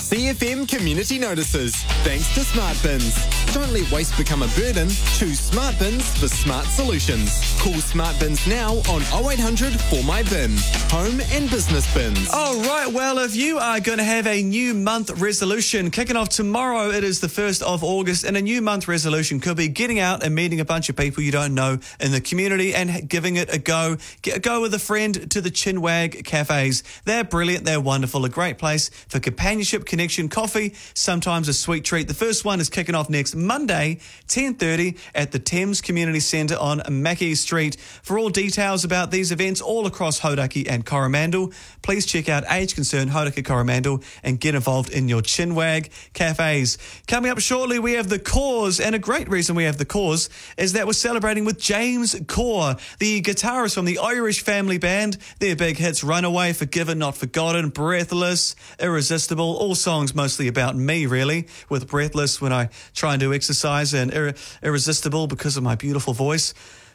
CFM Community Notices. Thanks to Smart Bins. Don't let waste become a burden. Choose Smart Bins for smart solutions. Call Smart Bins now on 0800 For My Bin. Home and business bins. All right, well, if you are going to have a new month resolution kicking off tomorrow, it is the 1st of August, and a new month resolution could be getting out and meeting a bunch of people you don't know in the community and giving it a go. Go with a friend to the Chinwag Cafes. They're brilliant, they're wonderful, a great place for companionship, connection, coffee, sometimes a sweet treat. The first one is kicking off next Monday, 10:30 at the Thames Community Centre on Mackey Street. For all details about these events all across Hauraki and Coromandel, please check out Age Concern Hauraki Coromandel and get involved in your Chinwag Cafes. Coming up shortly, we have The Cause, and a great reason we have The Cause is that we're celebrating with James Corr, the guitarist from the Irish family band. Their big hits Runaway, Forgiven, Not Forgotten, Breathless, Irresistible, all songs mostly about me, really, with Breathless when I try and do exercise, and Irresistible because of my beautiful voice.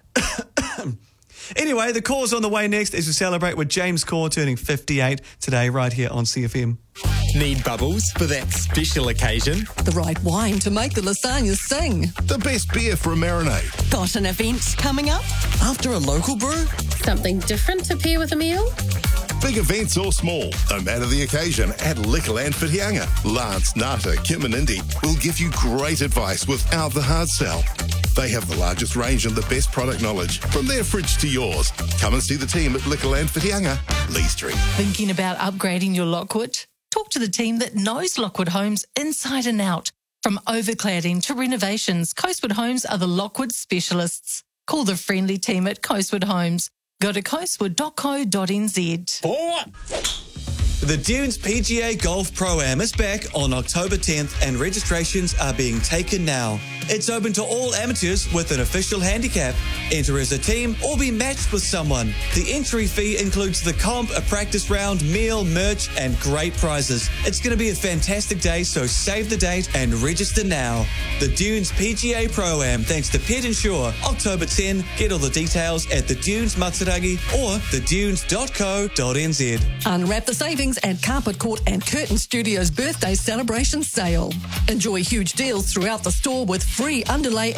Anyway, The Cause on the way next as we celebrate with James Corr turning 58 today right here on CFM. Need bubbles for that special occasion? The right wine to make the lasagna sing. The best beer for a marinade. Got an event coming up? After a local brew? Something different to pair with a meal? Big events or small, no matter the occasion, at Liquorland Whitianga. Lance, Nata, Kim and Indy will give you great advice without the hard sell. They have the largest range and the best product knowledge, from their fridge to yours. Come and see the team at Liquorland Whitianga, Lee Street. Thinking about upgrading your Lockwood? Talk to the team that knows Lockwood Homes inside and out. From overcladding to renovations, Coastwood Homes are the Lockwood specialists. Call the friendly team at Coastwood Homes. Go to coastwood.co.nz. The Dunes PGA Golf Pro-Am is back on October 10th and registrations are being taken now. It's open to all amateurs with an official handicap. Enter as a team or be matched with someone. The entry fee includes the comp, a practice round, meal, merch, and great prizes. It's going to be a fantastic day, so save the date and register now. The Dunes PGA Pro-Am, thanks to Pet Insure. October 10, get all the details at the Dunes Matsuragi or thedunes.co.nz. Unwrap the savings at Carpet Court and Curtain Studios birthday celebration sale. Enjoy huge deals throughout the store with free underlay